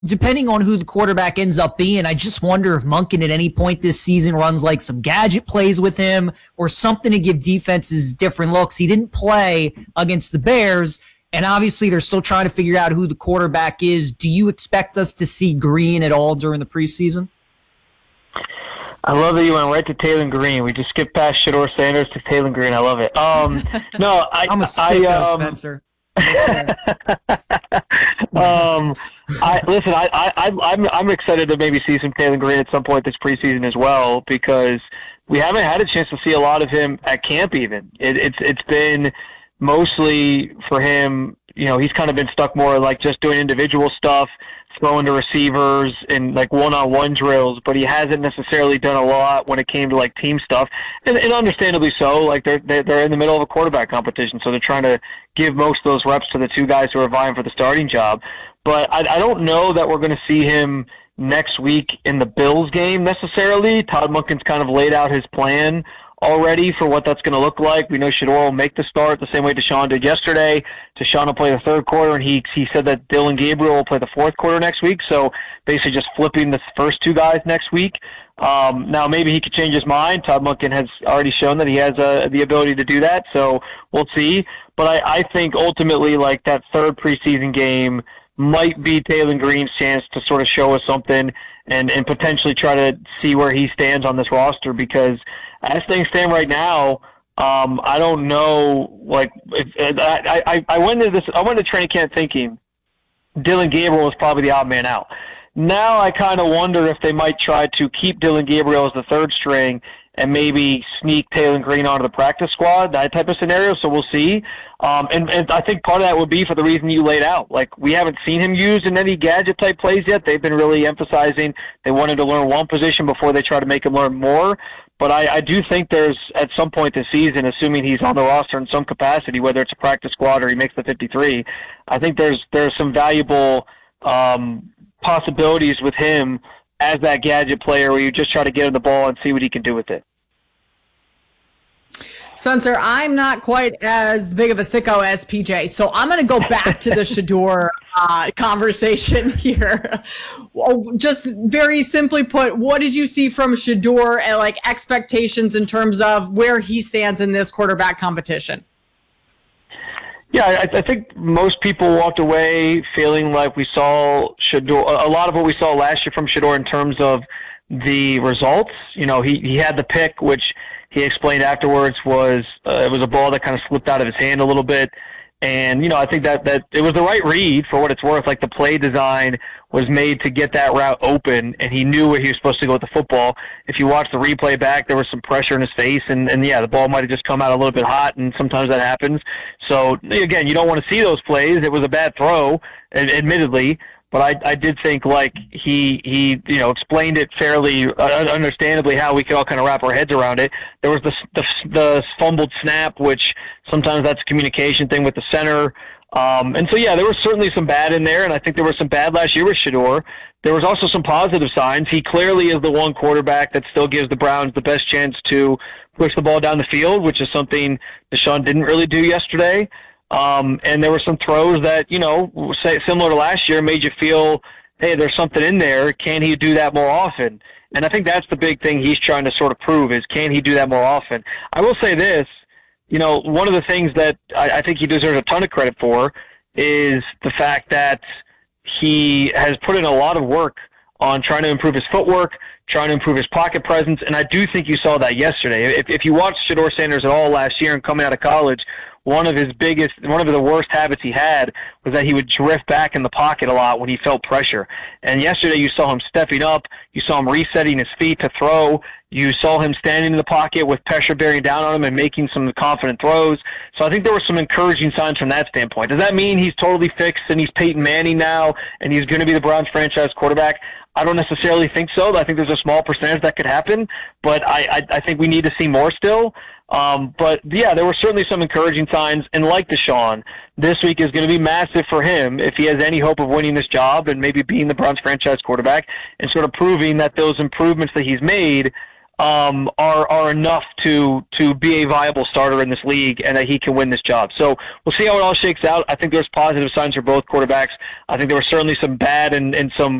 depending on who the quarterback ends up being, I just wonder if Monken at any point this season runs like some gadget plays with him or something to give defenses different looks. He didn't play against the Bears, and obviously they're still trying to figure out who the quarterback is. Do you expect us to see Green at all during the preseason? I love that you went right to Taylor Green. We just skipped past Shedeur Sanders to Taylor Green. I love it. No, I'm a sicko, Spencer. I'm excited to maybe see some Taylor Green at some point this preseason as well, because we haven't had a chance to see a lot of him at camp. Even it's been mostly for him. You know, he's kind of been stuck more like just doing individual stuff, throwing to receivers and like one-on-one drills, but he hasn't necessarily done a lot when it came to like team stuff, and understandably so. Like they're in the middle of a quarterback competition, so they're trying to give most of those reps to the two guys who are vying for the starting job. But I don't know that we're going to see him next week in the Bills game necessarily. Todd Monken's kind of laid out his plan already for what that's going to look like. We know Shedeur will make the start the same way Deshaun did yesterday. Deshaun will play the third quarter, and he said that Dillon Gabriel will play the fourth quarter next week, so basically just flipping the first two guys next week. Now, maybe he could change his mind. Todd Monken has already shown that he has the ability to do that, so we'll see. But I think ultimately, like, that third preseason game might be Taylor Green's chance to sort of show us something and potentially try to see where he stands on this roster, because as things stand right now, I don't know. Like, I went to training camp thinking Dillon Gabriel was probably the odd man out. Now I kind of wonder if they might try to keep Dillon Gabriel as the third string and maybe sneak Taylor Green onto the practice squad, that type of scenario. So we'll see. And I think part of that would be for the reason you laid out. Like, we haven't seen him used in any gadget-type plays yet. They've been really emphasizing they wanted to learn one position before they try to make him learn more. But I do think there's, at some point this season, assuming he's on the roster in some capacity, whether it's a practice squad or he makes the 53, I think there's some valuable possibilities with him as that gadget player where you just try to get him the ball and see what he can do with it. Spencer, I'm not quite as big of a sicko as PJ, so I'm going to go back to the Shedeur conversation here. Well, just very simply put, what did you see from Shedeur and like expectations in terms of where he stands in this quarterback competition? Yeah, I think most people walked away feeling like we saw Shedeur, a lot of what we saw last year from Shedeur in terms of the results. You know, he had the pick, which he explained afterwards was it was a ball that kind of slipped out of his hand a little bit. And, you know, I think that it was the right read for what it's worth. Like, the play design was made to get that route open, and he knew where he was supposed to go with the football. If you watch the replay back, there was some pressure in his face, and yeah, the ball might have just come out a little bit hot, and sometimes that happens. So, again, you don't want to see those plays. It was a bad throw, admittedly, but I did think, like, he you know, explained it fairly understandably how we could all kind of wrap our heads around it. There was the fumbled snap, which sometimes that's a communication thing with the center. And so, yeah, there was certainly some bad in there, and I think there was some bad last year with Shedeur. There was also some positive signs. He clearly is the one quarterback that still gives the Browns the best chance to push the ball down the field, which is something Deshaun didn't really do yesterday. And there were some throws that, you know, similar to last year, made you feel, hey, there's something in there. Can he do that more often? And I think that's the big thing he's trying to sort of prove is, can he do that more often? I will say this, you know, one of the things that I think he deserves a ton of credit for is the fact that he has put in a lot of work on trying to improve his footwork, trying to improve his pocket presence, and I do think you saw that yesterday. If you watched Shedeur Sanders at all last year and coming out of college, one of the worst habits he had was that he would drift back in the pocket a lot when he felt pressure. And yesterday you saw him stepping up, you saw him resetting his feet to throw, you saw him standing in the pocket with pressure bearing down on him and making some confident throws. So I think there were some encouraging signs from that standpoint. Does that mean he's totally fixed and he's Peyton Manning now and he's going to be the Browns franchise quarterback? I don't necessarily think so. I think there's a small percentage that could happen, but I think we need to see more still. But, yeah, there were certainly some encouraging signs. And like Deshaun, this week is going to be massive for him if he has any hope of winning this job and maybe being the Browns franchise quarterback and sort of proving that those improvements that he's made are enough to be a viable starter in this league, and that he can win this job. So we'll see how it all shakes out. I think there's positive signs for both quarterbacks. I think there were certainly some bad and some